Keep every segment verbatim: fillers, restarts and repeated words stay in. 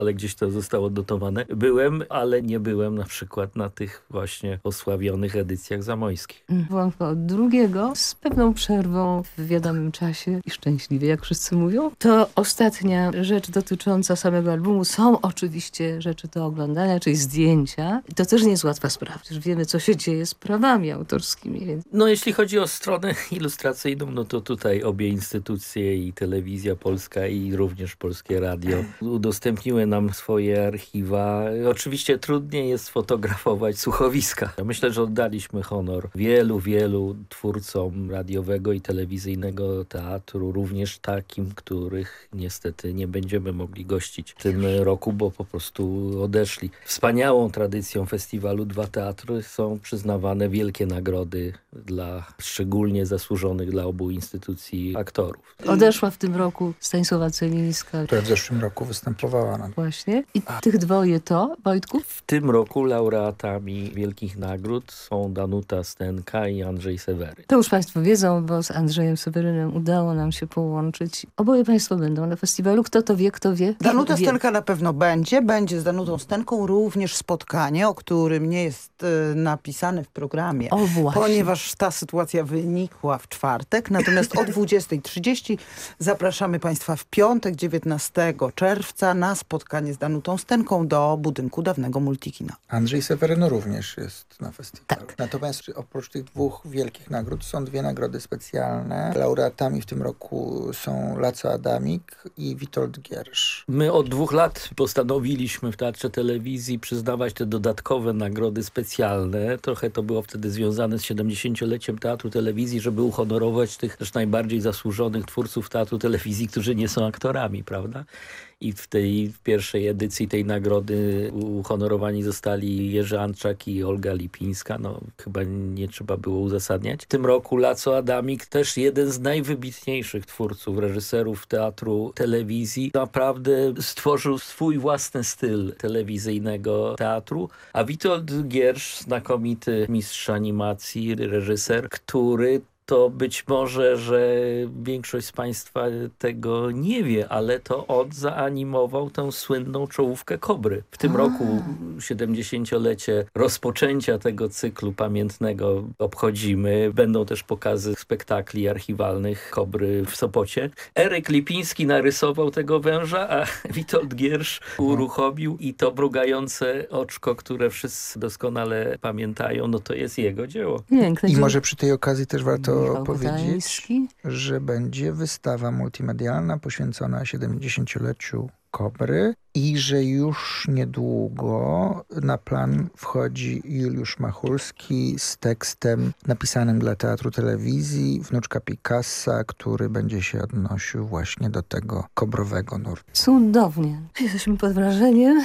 ale gdzieś to zostało dotowane. Byłem, ale nie byłem na przykład na tych właśnie osławionych edycjach zamojskich. Byłam od drugiego z pewną przerwą w wiadomym czasie i szczęśliwie, jak wszyscy mówią. To ostatnia rzecz dotycząca samego albumu. Są oczywiście rzeczy do oglądania, czyli zdjęcia. To też nie jest łatwa sprawa. Przecież wiemy, co się dzieje z prawami autorskimi. Więc... No jeśli chodzi o stronę ilustracyjną, no to tutaj obie instytucje i Telewizja Polska i również Polskie Radio udostępniły nam swoje archiwa. Oczywiście trudniej jest sfotografować słuchowiska. Ja myślę, że oddaliśmy honor wielu, wielu twórcom radiowego i telewizyjnego teatru, również takim, których niestety nie będziemy mogli gościć w tym roku, bo po prostu odeszli. Wspaniałą tradycją festiwalu Dwa Teatry są przyznawane wielkie nagrody dla szczególnie zasłużonych dla obu instytucji aktorów. Odeszła w tym roku Stanisława Celińska. Która w zeszłym roku występowała nam. Właśnie. I A. tych dwoje to, Wojtku? W tym roku laureatami wielkich nagród są Danuta Stenka i Andrzej Seweryn. To już Państwo wiedzą, bo z Andrzejem Sewerynem udało nam się połączyć. Oboje Państwo będą na festiwalu. Kto to wie, kto wie? Danuta wie. Stenka na pewno będzie. Będzie z Danutą Stenką również spotkanie, o którym nie jest y, napisane w programie. O właśnie. Ponieważ ta sytuacja wynikła w czwartek. Natomiast o dwudziestej trzydzieści zapraszamy Państwa w piątek, dziewiętnastego czerwca na spotkanie z Danutą Stenką do budynku dawnego Multikina. Andrzej Seweryno również jest na festiwalu. Tak. Natomiast oprócz tych dwóch wielkich nagród są dwie nagrody specjalne. Laureatami w tym roku są Laco Adamik i Witold Giersz. My od dwóch lat postanowiliśmy w Teatrze Telewizji przyznawać te dodatkowe nagrody specjalne. Trochę to było wtedy związane z siedemdziesięcioleciem Teatru Telewizji, żeby uhonorować tych też najbardziej zasłużonych twórców Teatru Telewizji, którzy nie są aktorami, prawda? I w tej w pierwszej edycji tej nagrody uhonorowani zostali Jerzy Antczak i Olga Lipińska. No chyba nie trzeba było uzasadniać. W tym roku Laco Adamik, też jeden z najwybitniejszych twórców, reżyserów teatru telewizji, naprawdę stworzył swój własny styl telewizyjnego teatru. A Witold Giersz, znakomity mistrz animacji, reżyser, który to być może, że większość z Państwa tego nie wie, ale to on zaanimował tę słynną czołówkę Kobry. W tym A. roku siedemdziesięciolecie rozpoczęcia tego cyklu pamiętnego obchodzimy. Będą też pokazy spektakli archiwalnych Kobry w Sopocie. Eryk Lipiński narysował tego węża, a Witold Giersz uruchomił i to mrugające oczko, które wszyscy doskonale pamiętają, no to jest jego dzieło. Piękne. I może przy tej okazji też warto Michał powiedzieć, Kotański. że będzie wystawa multimedialna poświęcona siedemdziesięcioleciu Kobry i że już niedługo na plan wchodzi Juliusz Machulski z tekstem napisanym dla Teatru Telewizji Wnuczka Picassa, który będzie się odnosił właśnie do tego kobrowego nurtu. Cudownie. Jesteśmy pod wrażeniem.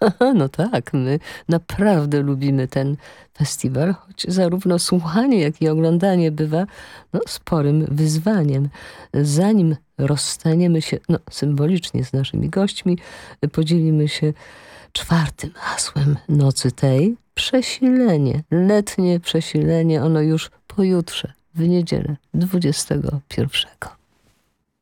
No tak, my naprawdę lubimy ten festiwal, choć zarówno słuchanie, jak i oglądanie bywa no, sporym wyzwaniem. Zanim rozstaniemy się no, symbolicznie z naszymi gośćmi, podzielimy się czwartym hasłem nocy tej. Przesilenie, letnie przesilenie, ono już pojutrze, w niedzielę dwudziestego pierwszego.